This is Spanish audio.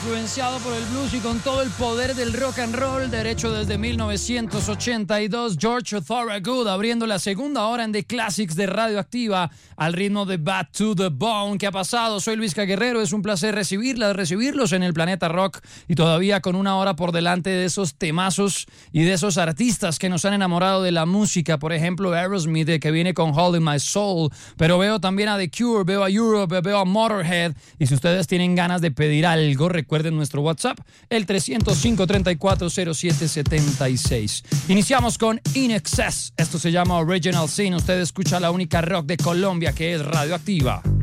influenciado por el blues y con todo el poder del rock and roll, derecho desde 1982, George Thorogood abriendo la segunda hora en The Classics de Radioactiva al ritmo de Bad to the Bone. ¿Qué ha pasado? Soy Luis Guerrero, es un placer recibirlos en el Planeta Rock y todavía con una hora por delante de esos temazos y de esos artistas que nos han enamorado de la música, por ejemplo Aerosmith, que viene con Holding My Soul, pero veo también a The Cure, veo a Europe, veo a Motorhead, y si ustedes tienen ganas de pedir algo, recuerden nuestro WhatsApp, el 305-340776. Iniciamos con In Excess, esto se llama Original Sin, usted escucha la única rock de Colombia que es Radioactiva.